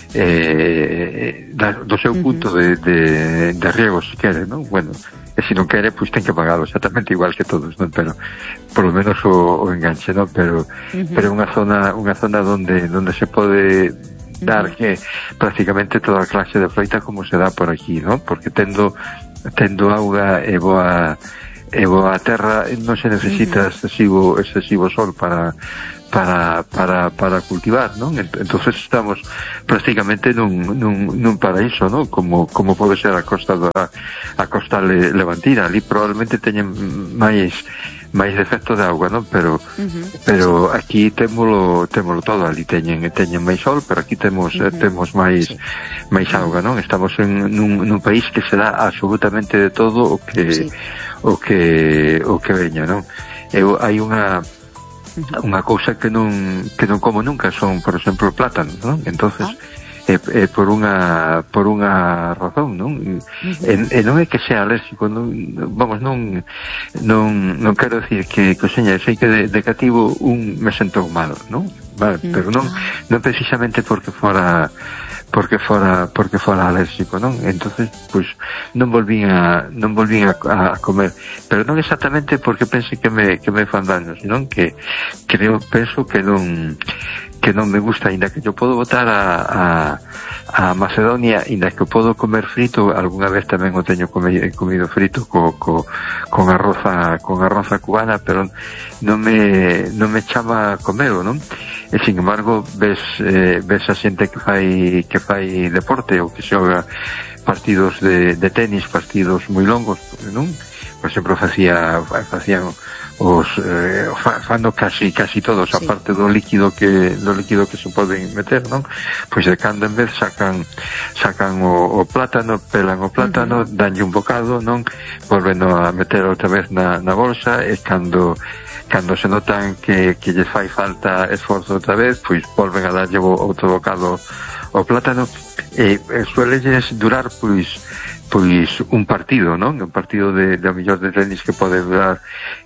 eh, da, do seu punto uh -huh. de, de, de riego, se quere, non? Bueno, e se non quere, pois ten que pagarlo exactamente igual que todos, non? Pero por lo menos o, o enganche, non? Pero uh -huh. pero unha zona unha zona donde donde se pode dar que prácticamente toda a clase de froita como se dá por aquí, ¿no? Porque tendo tendo auga e boa e boa terra non se necesita excesivo excesivo sol para para para para cultivar, ¿no? Entonces estamos prácticamente nun nun nun paraíso, ¿no? Como como pode ser a costa da a costa levantina, ali probablemente teñen máis máis efecto de auga, ¿no? Pero uh-huh. pero aquí témolo témolo todo, ali teñen teñen máis sol, pero aquí temos uh-huh. temos máis sí. máis auga, ¿no? Estamos en nun nun país que se dá absolutamente de todo o que sí. o que o que veña, ¿no? Eu hai unha unha cousa que non que non como nunca son, por exemplo, plátanos, ¿no? Entonces ah. É, é por unha por unha razón, non? Uh-huh. E, e non é que sea alérxico, non, vamos, non non non quero decir que que seña, sei que de, de cativo un me sentou malo, non? Vale, uh-huh. Pero non non precisamente porque fora porque fora porque fora alérxico, non? Entonces, pois pues, non volvín a non volvín a, a comer, pero non exactamente porque pense que me que me fan daño, senón que creo penso que non que non me gusta, ainda que yo podo botar a, a, a Macedonia, ainda que podo comer frito, algunha vez tamén o teño comido, comido frito co, co, con arroza con arroza cubana, pero non me non me chama a comelo, non? E sin embargo ves eh, ves a xente que fai que fai deporte ou que xoga partidos de, de tenis, partidos moi longos, non? Por exemplo, facía facían os eh, fando casi casi todos sí. Aparte do líquido que do líquido que se poden meter, non? Pois de cando en vez sacan sacan o, o plátano, pelan o plátano, uh-huh. danlle un bocado, non? Volven a meter outra vez na, na bolsa e cando cando se notan que, que lles fai falta esforzo outra vez, pois volven a darlle outro bocado o plátano e, e suelelles durar pois pois un partido, non? Un partido de, de a mellor de tenis que pode durar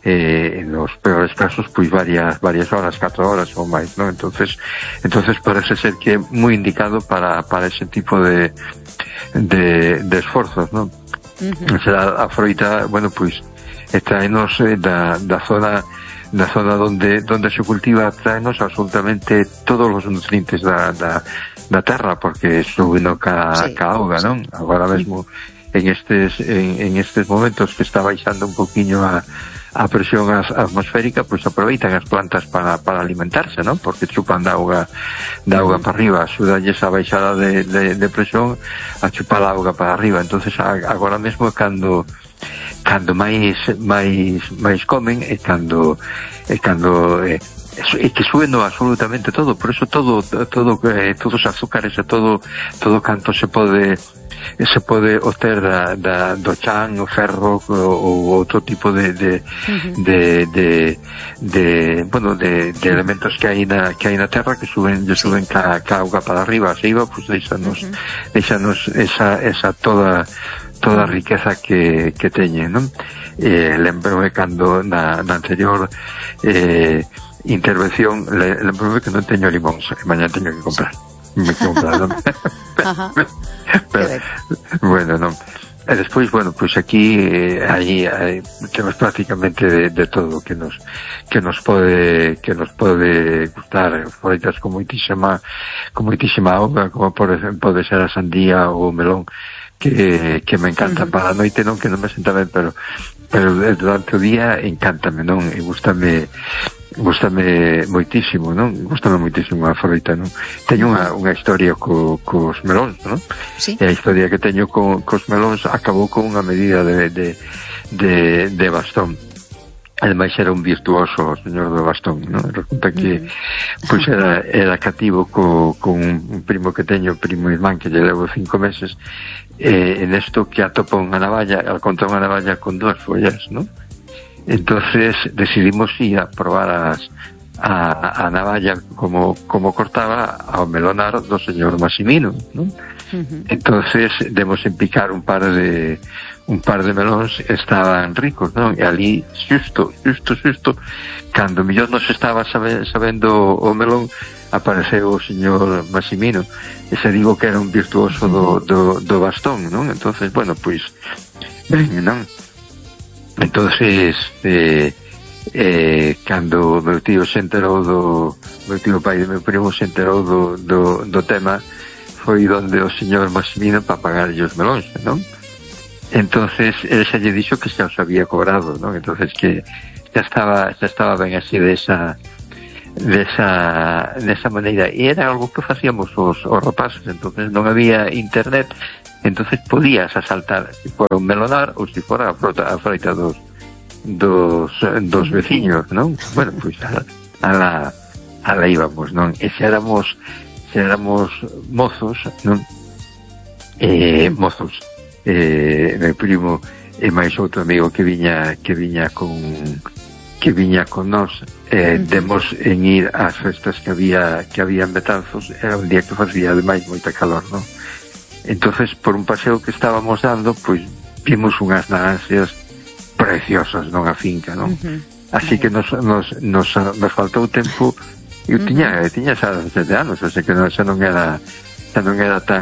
eh, en los peores casos pois varias varias horas, catro horas ou máis, non? Entonces, entonces parece ser que é moi indicado para para ese tipo de de, de esforzos, non? Uh-huh. O sea, a froita, bueno, pois traenos eh, da, da zona da zona donde donde se cultiva, traenos absolutamente todos os nutrientes da, da da terra, porque subindo ca, sí, ca auga, non? Agora mesmo en estes en, en estes momentos que está baixando un poquinho a, a presión as, atmosférica, pois pues aproveitan as plantas para, para alimentarse, non? Porque chupan da auga da auga para arriba, axudanlles a baixada de, de, de presión a chupar a auga para arriba. Entonces agora mesmo cando cando máis máis máis comen e cando e cando eh, e que sueno absolutamente todo, por eso todo todo eh, todos os azúcares e todo todo canto se pode se pode obter da, da, do chan, o ferro ou outro tipo de de, uh-huh. de, de, de bueno, de, de elementos que hai na que hai na terra que suben, lle suben ca, ca auga para arriba, se iba, pues deixanos uh-huh. deixanos esa esa toda toda a riqueza que que teñen, non? Eh, lembro que cando na, na anterior eh intervención le, lembro que non teño limón, que mañá teño que comprar. Me que comprar, non? Pero, bueno, non. E despois, bueno, pois pues aquí eh, aí, aí temos prácticamente de, de todo que nos que nos pode que nos pode gustar, froitas con moitísima con moitísima auga, como por exemplo pode ser a sandía ou o melón, que que me encanta. Uh-huh. Para a noite non, que non me senta ben, pero pero durante o día encántame, non? E gústame gústame moitísimo, non? Gústame moitísimo a froita, non? Teño unha, unha historia co, cos melóns, non? Sí. E a historia que teño co, cos melóns acabou con unha medida de, de, de, de bastón. Ademais era un virtuoso o señor do bastón, non? Resulta que uh-huh. pois era, era cativo co, con un primo que teño, primo irmán, que lle levo cinco meses, e en esto que atopa unha navalla, al contra unha navalla con dúas follas, non? Entonces decidimos ir a probar as, a, a navalla como, como cortaba ao melonar do señor Massimino, non? Uh-huh. Entonces demos en picar un par de un par de melóns, estaban ricos, non? E ali, xusto, xusto, xusto cando millón nos estaba sabe, sabendo o melón, apareceu o señor Massimino, e se digo que era un virtuoso do, do, do bastón, non? Entonces, bueno, pois ben, non? Entonces eh, eh, cando o meu tío se enterou do meu tío pai do meu primo se enterou do, do, do tema, foi donde o señor Maximino para pagarlle os melóns, non? Entonces ele xa lle dixo que xa os había cobrado, non? Entonces que xa estaba xa estaba ben así desa desa desa maneira, e era algo que facíamos os, os rapaces. Entonces non había internet, entonces podías asaltar se fora un melonar ou se fora a frota a froita dos dos, dos veciños, non? Bueno, pois pues, a, a la a la íbamos, non? E xa éramos xa éramos mozos, non? Eh, mozos eh, meu primo e máis outro amigo que viña que viña con que viña con nós, eh, demos en ir ás festas que había que había en Betanzos. Era un día que facía ademais moita calor, non? Entonces por un paseo que estábamos dando, pois vimos unhas naranxas preciosas, non, a finca, non? Así que nos, nos, nos, nos faltou tempo. Eu tiña, tiña xa dezasete anos, así que non, xa non era xa non era tan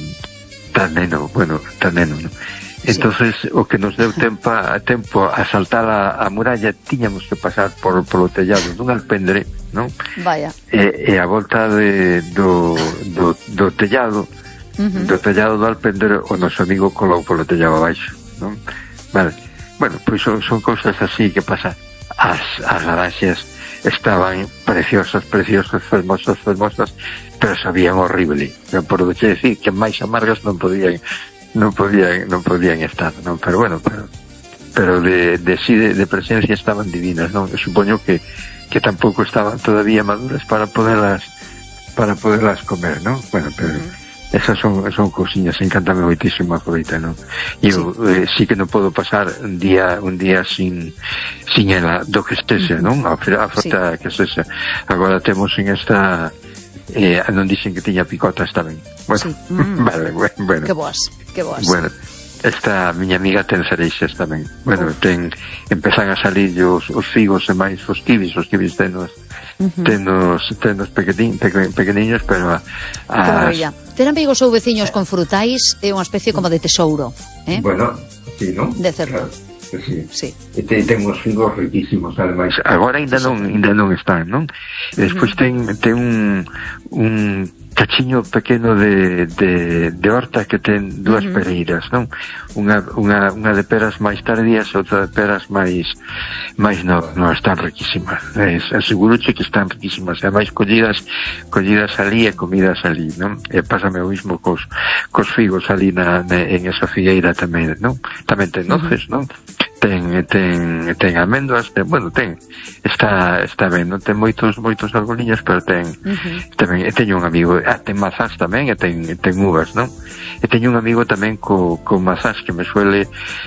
tan neno, bueno, tan neno, non? Entonces, sí. O que nos deu tempo a tempo a saltar a, a muralla, tiñamos que pasar por polo tellado dun alpendre, non? Vaya. E, e a volta de, do, do, do tellado, uh-huh. do tellado do alpendre, o noso amigo colou polo tellado abaixo, non? Vale. Bueno, pois son, son cousas así que pasan. As, as naranxas estaban preciosas, preciosas, fermosas, fermosas, pero sabían horrible. Non podo decir que máis amargas non podían non podían non podían estar, non? Pero bueno, pero pero de de sí de, de presencia estaban divinas, non? Supoño que que tampouco estaban todavía maduras para poderlas para poderlas comer, non? Bueno, pero uh-huh. esas son son cousiñas, encántame moitísimo a froita, non? E eu sí. Eh, sí que non podo pasar un día un día sin sin ela do que estese, uh-huh. non? A, a frota sí. que estese. Agora temos en esta eh, non dicen que tiña picotas tamén. Bueno, sí. mm. vale, bueno. Que boas, que boas. Bueno, esta miña amiga ten cereixas tamén. Bueno, Uf. ten empezan a salir os, os figos e máis os kibis, os kibis tenos uh-huh. tenos, tenos pequenin, pequenin, pequeniños, pero a, a ter amigos ou veciños con frutais é unha especie como de tesouro, eh? Bueno, sí, non? De certo. Claro. Sí. Sí. E te, temos figos riquísimos, ademais. Agora ainda non ainda non están, non? E despois ten ten un un cachiño pequeno de, de, de horta que ten dúas uh-huh. pereiras, non? Unha, unha, unha de peras máis tardías e outra de peras máis máis no, no están riquísimas. Es, aseguroche que están riquísimas, e máis collidas collidas ali e comidas ali, non? E pásame o mismo cos, cos figos ali na, na, en esa figueira tamén, non? Tamén ten noces, uh-huh. non? ten ten ten almendras, ten, bueno, ten está está ben, non ten moitos moitos arboliños, pero ten uh-huh. tamén, e teño un amigo, ah, ten mazás tamén, e ten ten uvas, non? E teño un amigo tamén co co mazás que me suele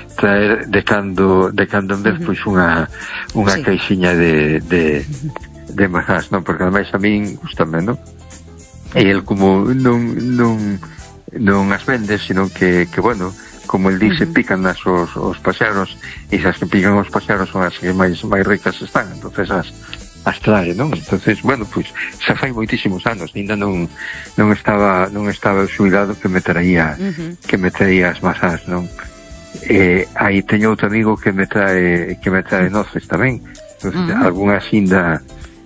traer de cando de cando en vez uh-huh. pois unha unha sí. caixiña de de de mazás, non? Porque ademais a min gustame, non? E el como non non non as vende, sino que que bueno, como el dice, uh-huh. pican as os, os paxaros, e esas que pican os paxaros son as que máis máis ricas están, entonces as as trae, non? Entonces, bueno, pois pues, xa fai moitísimos anos, ainda non non estaba non estaba xubilado que me traía uh-huh. que me traía as mazás, non? Eh, aí teño outro amigo que me trae que me trae noces tamén. Entonces, uh-huh. algunhas inda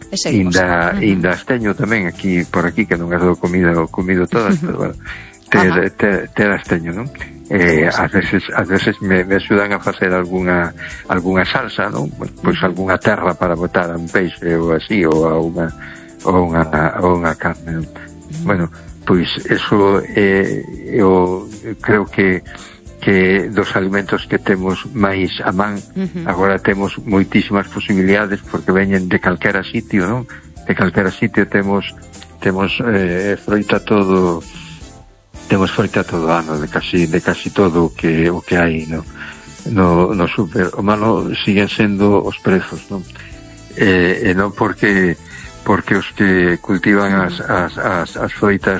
inda uh-huh. inda as teño tamén aquí por aquí, que non as dou comido comido todas, uh-huh. pero bueno, ter, ter, ter as teño, non? Eh, ás veces ás veces me, me axudan a facer algunha algunha salsa, non? Pois algunha terra para botar a un peixe ou así, ou a unha ou unha ou unha carne. Bueno, pois eso eh, eu creo que que dos alimentos que temos máis a man, uh-huh. agora temos moitísimas posibilidades porque veñen de calquera sitio, non? De calquera sitio temos temos eh, froita todo temos froita todo ano, de casi de casi todo o que o que hai no no no super. O malo siguen sendo os prezos, non? Eh, e non porque porque os que cultivan as as as, as froitas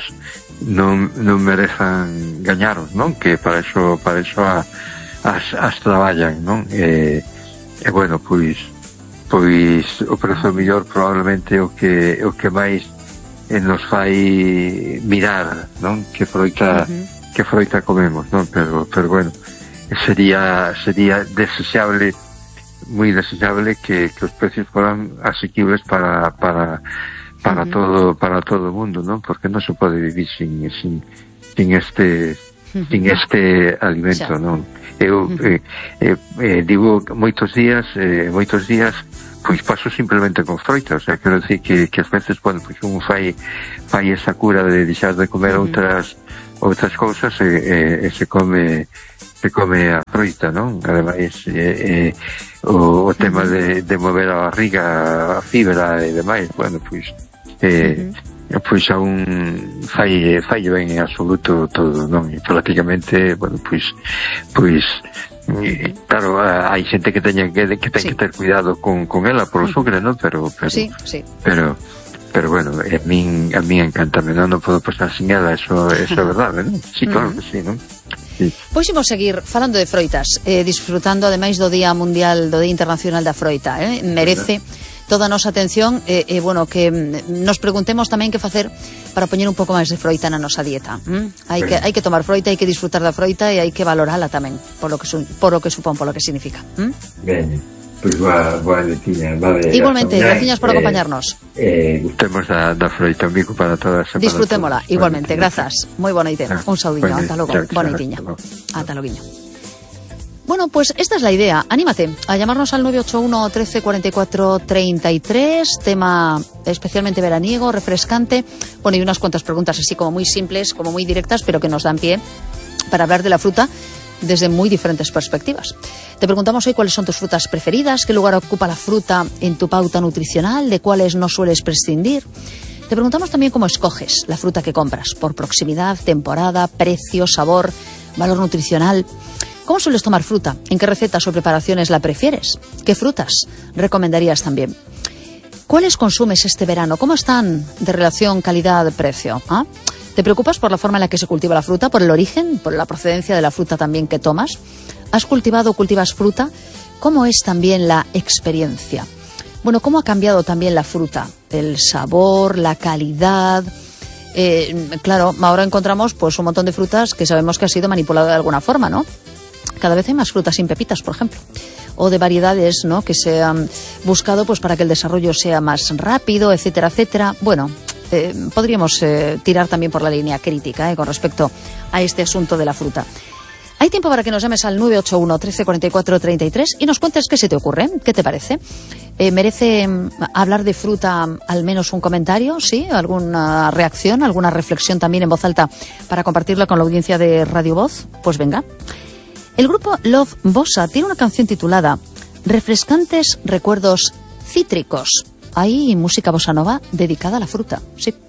non non merezan gañaros, non? Que para eso para eso a, as as traballan, non? E, e bueno, pois pois o prezo mellor probablemente o que o que máis e nos fai mirar, non? Que froita uh-huh. que froita comemos, non? Pero pero bueno, sería sería desexable muy desechable que, que los precios fueran asequibles para para para uh-huh. todo para todo el mundo, ¿no? Porque no se puede vivir sin sin sin este uh-huh. sin este alimento, sí. ¿no? Eu uh-huh. eh, eh, eh, digo moitos días eh, moitos días pois paso simplemente con froita, o sea, quero decir que, que as veces, bueno, pois un fai fai esa cura de deixar de comer uh-huh. outras outras cousas e, e, e se come se come a froita, non? Ademais eh, eh, o, o tema uh-huh. de, de mover a barriga, a fibra e demais, bueno, pois eh, uh-huh. pois aún fai fai ben en absoluto todo, non? E prácticamente, bueno, pois pois eh, claro, hai xente que teña que que ten sí. que ter cuidado con con ela por o sucre, non? Pero pero sí, sí. pero pero bueno, a min a min encántame, non non podo pasar sin ela, eso eso é verdade, non? Sí, claro uh-huh. que sí, non? Sí. Pois imos seguir falando de froitas, eh, disfrutando ademais do Día Mundial, do Día Internacional da Froita, eh? merece toda a nosa atención e eh, eh, bueno, que nos preguntemos tamén que facer para poñer un pouco máis de froita na nosa dieta. ¿Mm? Hai que hai que tomar froita, hai que disfrutar da froita e hai que valorala tamén, por lo que su, por lo que supón, por lo que significa. ¿Mm? Ben. Pois boa, boa noitiña, vale. Igualmente, graciñas por acompañarnos. Eh, eh, gustemos da, da froita, amigo, para todas. Disfrutémola, para igualmente, grazas. Moi boa noite. Ah, un saudiño, ata logo. Boa noitiña. Ata loguiño. Bueno, pues esta es la idea. Anímate a llamarnos al nueve ocho uno, trece, cuarenta y cuatro, treinta y tres. Tema especialmente veraniego, refrescante. Bueno, y unas cuantas preguntas así como muy simples, como muy directas, pero que nos dan pie para hablar de la fruta desde muy diferentes perspectivas. Te preguntamos hoy cuáles son tus frutas preferidas, qué lugar ocupa la fruta en tu pauta nutricional, de cuáles no sueles prescindir. Te preguntamos también cómo escoges la fruta que compras, por proximidad, temporada, precio, sabor, valor nutricional. ¿Cómo sueles tomar fruta? ¿En qué recetas o preparaciones la prefieres? ¿Qué frutas recomendarías también? ¿Cuáles consumes este verano? ¿Cómo están de relación calidad-precio? ¿Ah? ¿Te preocupas por la forma en la que se cultiva la fruta, por el origen, por la procedencia de la fruta también que tomas? ¿Has cultivado o cultivas fruta? ¿Cómo es también la experiencia? Bueno, ¿cómo ha cambiado también la fruta? El sabor, la calidad. Eh, claro, ahora encontramos pues un montón de frutas que sabemos que ha sido manipulado de alguna forma, ¿no? Cada vez hay más frutas sin pepitas, por ejemplo, o de variedades, ¿no?, que se han buscado pues para que el desarrollo sea más rápido, etcétera, etcétera. Bueno, eh, podríamos eh, tirar también por la línea crítica eh, con respecto a este asunto de la fruta. Hay tiempo para que nos llames al nueve ocho uno, trece, cuarenta y cuatro, treinta y tres y nos cuentes qué se te ocurre, qué te parece. Eh, ¿Merece hablar de fruta al menos un comentario? ¿Sí? ¿Alguna reacción, alguna reflexión también en voz alta para compartirla con la audiencia de Radio Voz? Pues venga. El grupo Love Bossa tiene una canción titulada Refrescantes recuerdos cítricos. Hay música bossa nova dedicada a la fruta. Sí.